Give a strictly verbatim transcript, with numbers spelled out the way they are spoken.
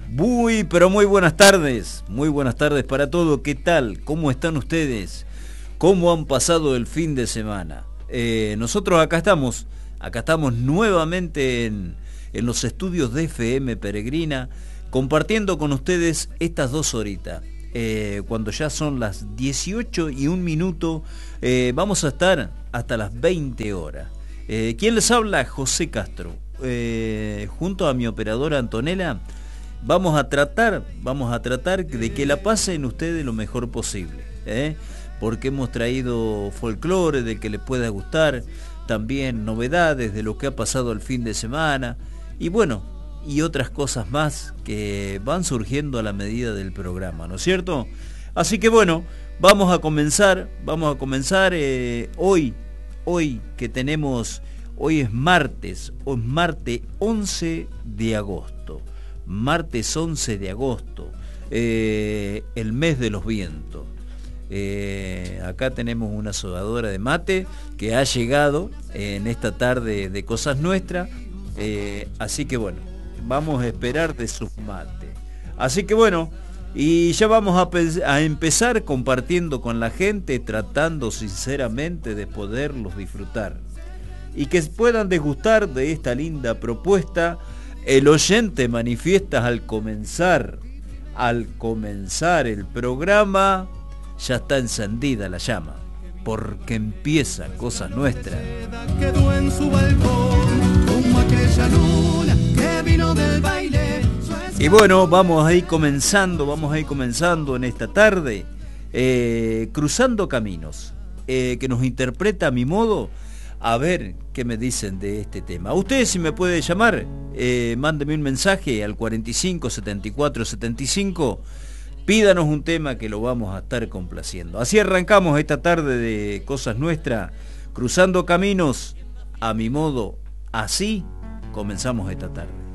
Muy, pero muy buenas tardes, muy buenas tardes para todos. ¿Qué tal? ¿Cómo están ustedes? ¿Cómo han pasado el fin de semana? Eh, nosotros acá estamos, acá estamos nuevamente en, en los estudios de F M Peregrina, compartiendo con ustedes estas dos horitas. Eh, cuando ya son las dieciocho y un minuto, eh, vamos a estar hasta las veinte horas. Eh, ¿Quién les habla? José Castro. Eh, junto a mi operadora Antonella, vamos a tratar, vamos a tratar de que la pasen ustedes lo mejor posible, ¿eh? Porque hemos traído folclore del que les pueda gustar, también novedades de lo que ha pasado el fin de semana, y bueno, y otras cosas más que van surgiendo a la medida del programa, ¿no es cierto? Así que bueno, vamos a comenzar, vamos a comenzar eh, hoy, hoy que tenemos, hoy es martes, hoy es martes once de agosto. Martes once de agosto, eh, el mes de los vientos. Eh, acá tenemos una sobadora de mate que ha llegado en esta tarde de Cosas Nuestras, eh, así que bueno, vamos a esperar de sus mates. Así que bueno, y ya vamos a, a empezar compartiendo con la gente, tratando sinceramente de poderlos disfrutar y que puedan degustar de esta linda propuesta. El oyente manifiesta al comenzar, al comenzar el programa, ya está encendida la llama, porque empieza Cosas Nuestras. Quedó en su balcón, como aquella luna que vino del baile. Y bueno, vamos a ir comenzando, vamos a ir comenzando en esta tarde, eh, Cruzando Caminos, eh, que nos interpreta a mi modo. A ver qué me dicen de este tema. Ustedes, si me pueden llamar, eh, mándenme un mensaje al cuarenta y cinco, setenta y cuatro, setenta y cinco. Pídanos un tema que lo vamos a estar complaciendo. Así arrancamos esta tarde de Cosas Nuestras, Cruzando Caminos, a mi modo. Así comenzamos esta tarde.